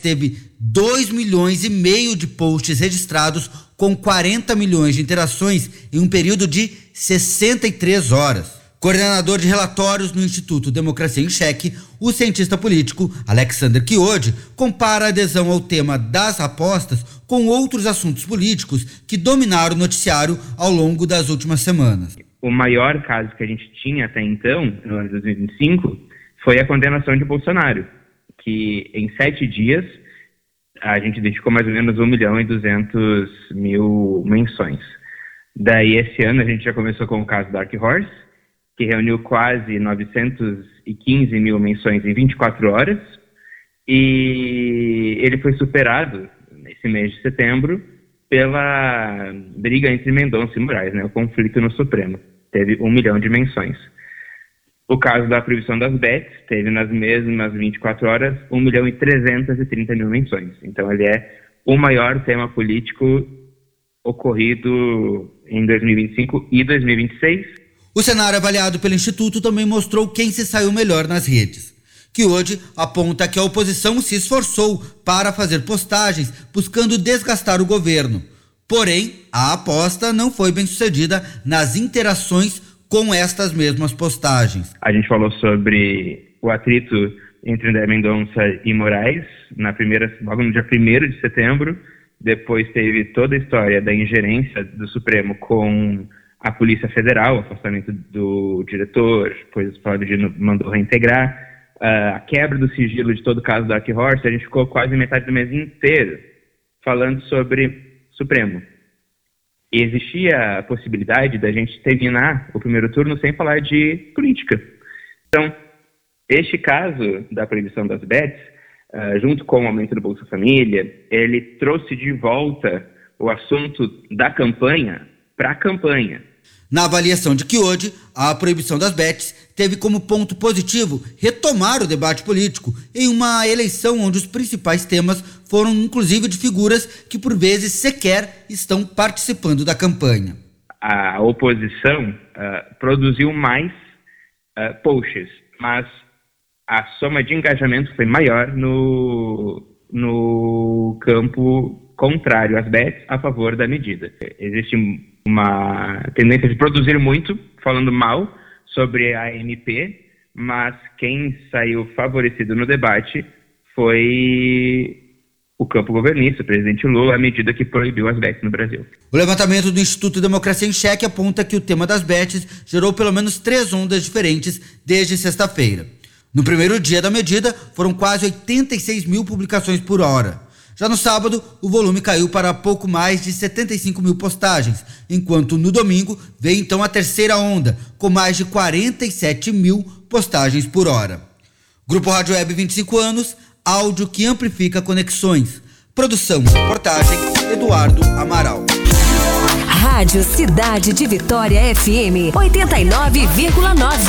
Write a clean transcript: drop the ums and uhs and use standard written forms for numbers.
teve 2,5 milhões de posts registrados, com 40 milhões de interações em um período de 63 horas. Coordenador de relatórios no Instituto Democracia em Cheque, o cientista político Alexander Chiodi compara a adesão ao tema das apostas com outros assuntos políticos que dominaram o noticiário ao longo das últimas semanas. O maior caso que a gente tinha até então, no ano de 2025, foi a condenação de Bolsonaro, que em 7 dias a gente dedicou mais ou menos 1.200.000 menções. Daí esse ano a gente já começou com o caso Dark Horse, que reuniu quase 915 mil menções em 24 horas, e ele foi superado nesse mês de setembro pela briga entre Mendonça e Moraes, o conflito no Supremo. Teve 1 milhão de menções. O caso da proibição das bets teve nas mesmas 24 horas 1.330.000 menções. Então ele é o maior tema político ocorrido em 2025 e 2026. O cenário avaliado pelo Instituto também mostrou quem se saiu melhor nas redes. Chiodi aponta que a oposição se esforçou para fazer postagens buscando desgastar o governo. Porém, a aposta não foi bem sucedida nas interações com estas mesmas postagens. A gente falou sobre o atrito entre André Mendonça e Moraes, logo no dia 1º de setembro. Depois teve toda a história da ingerência do Supremo com a Polícia Federal, o afastamento do diretor, depois o Flávio Dino mandou reintegrar, a quebra do sigilo de todo o caso Dark Horse. A gente ficou quase metade do mês inteiro falando sobre Supremo. E existia a possibilidade da gente terminar o primeiro turno sem falar de política. Então, este caso da proibição das bets, junto com o aumento do Bolsa Família, ele trouxe de volta o assunto da campanha para a campanha. Na avaliação de Chiodi, a proibição das bets teve como ponto positivo retomar o debate político em uma eleição onde os principais temas foram inclusive de figuras que por vezes sequer estão participando da campanha. A oposição produziu mais posts, mas a soma de engajamento foi maior no campo contrário às bets, a favor da medida. Existe uma tendência de produzir muito, falando mal sobre a MP, mas quem saiu favorecido no debate foi o campo governista, o presidente Lula, a medida que proibiu as bets no Brasil. O levantamento do Instituto Democracia em Cheque aponta que o tema das bets gerou pelo menos 3 ondas diferentes desde sexta-feira. No primeiro dia da medida, foram quase 86 mil publicações por hora. Já no sábado, o volume caiu para pouco mais de 75 mil postagens, enquanto no domingo veio então a terceira onda, com mais de 47 mil postagens por hora. Grupo Rádio Web 25 anos, áudio que amplifica conexões. Produção e reportagem, Eduardo Amaral. Rádio Cidade de Vitória FM 89,9.